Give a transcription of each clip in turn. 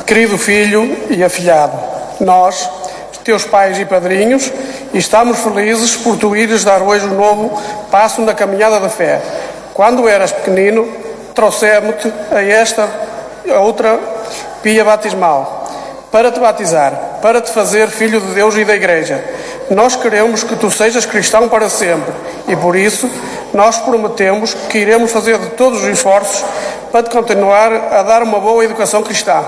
Querido filho e afilhado, nós, teus pais e padrinhos, estamos felizes por tu ires dar hoje um novo passo na caminhada da fé. Quando eras pequenino, trouxemos-te a esta outra pia batismal para te batizar, para te fazer filho de Deus e da Igreja. Nós queremos que tu sejas cristão para sempre e, por isso, nós prometemos que iremos fazer de todos os esforços para te continuar a dar uma boa educação cristã.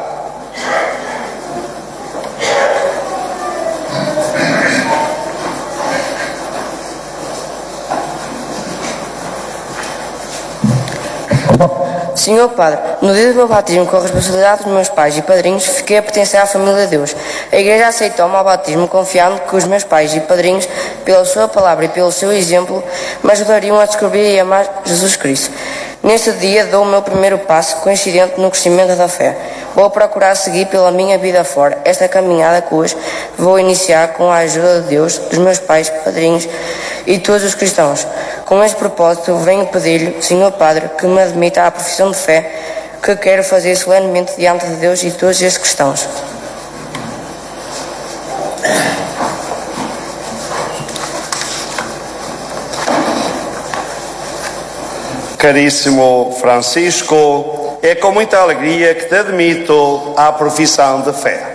Senhor Padre, no dia do meu batismo, com a responsabilidade dos meus pais e padrinhos, fiquei a pertencer à família de Deus. A Igreja aceitou-me ao batismo, confiando que os meus pais e padrinhos, pela sua palavra e pelo seu exemplo, me ajudariam a descobrir e amar Jesus Cristo. Neste dia dou o meu primeiro passo, coincidente no crescimento da fé. Vou procurar seguir pela minha vida fora esta caminhada que hoje vou iniciar com a ajuda de Deus, dos meus pais, padrinhos e todos os cristãos. Com este propósito, venho pedir-lhe, Senhor Padre, que me admita à profissão de fé que quero fazer solenemente diante de Deus e de todos estes cristãos. Caríssimo Francisco, é com muita alegria que te admito à profissão de fé.